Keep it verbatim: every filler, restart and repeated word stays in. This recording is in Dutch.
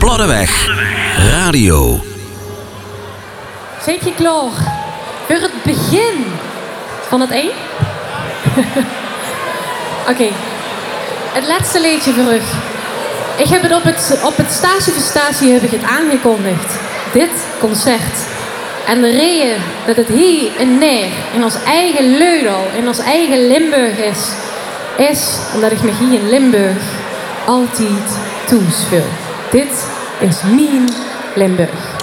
Ploddeweg Radio. Zit je klaar voor het begin van het één? Oké, okay. Het laatste liedje voor u. Ik heb het op het, op het Stage voor Statie heb ik het aangekondigd. Dit concert. En de reden dat het hier en neer in ons eigen Leudal, in ons eigen Limburg is, is omdat ik me hier in Limburg altijd toespeel. Dit is mijn Limburg.